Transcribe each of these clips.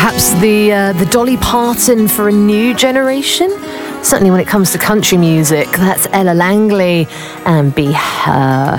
Perhaps the Dolly Parton for a new generation? Certainly when it comes to country music, that's Ella Langley and Be Her.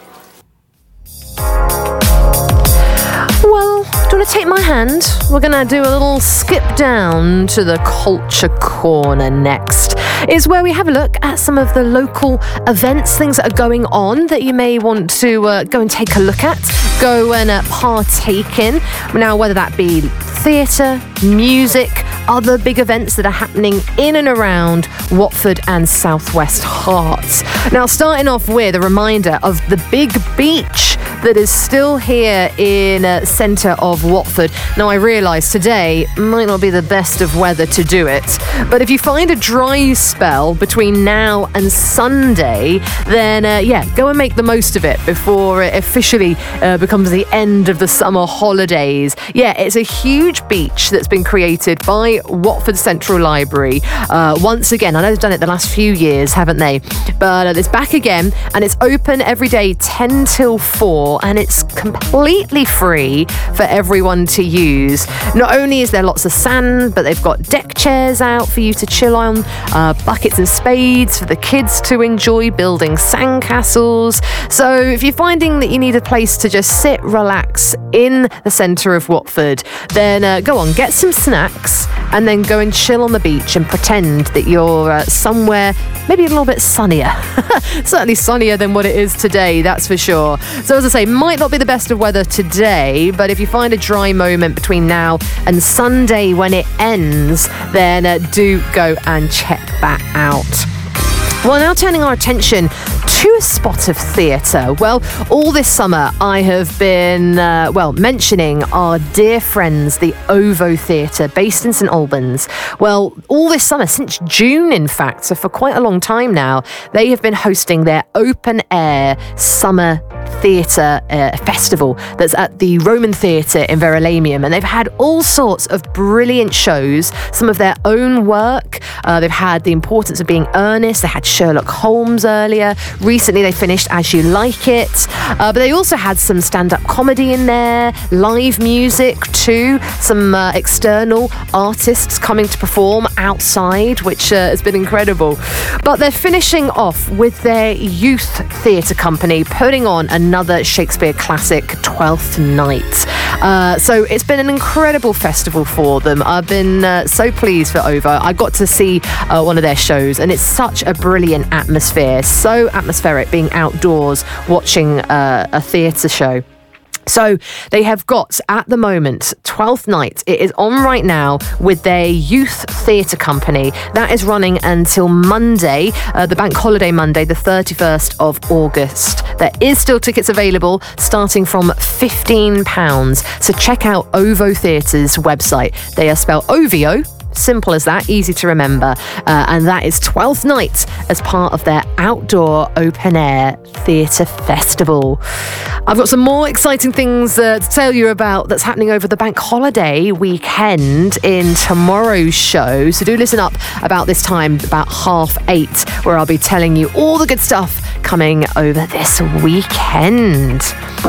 Well, do you want to take my hand? We're going to do a little skip down to the Culture Corner next. Is where we have a look at some of the local events, things that are going on that you may want to go and take a look at, go and partake in. Now, whether that be theatre, music, other big events that are happening in and around Watford and South West Herts. Now, starting off with a reminder of the big beach that is still here in centre of Watford. Now, I realise today might not be the best of weather to do it, but if you find a dry spell between now and Sunday, then go and make the most of it before it officially becomes the end of the summer holidays. Yeah, it's a huge beach that's been created by Watford Central Library. Once again, I know they've done it the last few years, haven't they? But it's back again, and it's open every day 10 till 4, and it's completely free for everyone to use. Not only is there lots of sand, but they've got deck chairs out for you to chill on, buckets and spades for the kids to enjoy, building sandcastles. So if you're finding that you need a place to just sit, relax in the centre of Watford, then go on, get some snacks and then go and chill on the beach and pretend that you're somewhere maybe a little bit sunnier. Certainly sunnier than what it is today, that's for sure. So as I say, might not be the best of weather today, but if you find a dry moment between now and Sunday when it ends, then do go and check that out. Well, now turning our attention to a spot of theatre. Well, all this summer I have been, mentioning our dear friends, the OVO Theatre, based in St Albans. Well, all this summer, since June in fact, so for quite a long time now, they have been hosting their open-air summer theatre festival that's at the Roman Theatre in Verulamium, and they've had all sorts of brilliant shows, some of their own work. They've had The Importance of Being Earnest, they had Sherlock Holmes earlier, recently they finished As You Like It, but they also had some stand-up comedy in there, live music too, some external artists coming to perform outside, which has been incredible. But they're finishing off with their youth theatre company putting on another Shakespeare classic, Twelfth Night. So it's been an incredible festival for them. I've been so pleased for OVO. I got to see one of their shows, and it's such a brilliant atmosphere, so atmospheric being outdoors watching a theatre show. So they have got, at the moment, 12th Night. It is on right now with their youth theatre company. That is running until Monday, the bank holiday Monday, the 31st of August. There is still tickets available, starting from £15. So check out OVO Theatre's website. They are spelled OVO. Simple as that, easy to remember. And that is 12th Night as part of their outdoor open-air theatre festival. I've got some more exciting things to tell you about that's happening over the bank holiday weekend in tomorrow's show. So do listen up about this time, about 8:30, where I'll be telling you all the good stuff coming over this weekend.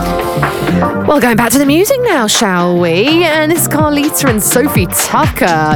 Well, going back to the music now, shall we? And this is Carlita and Sophie Tucker.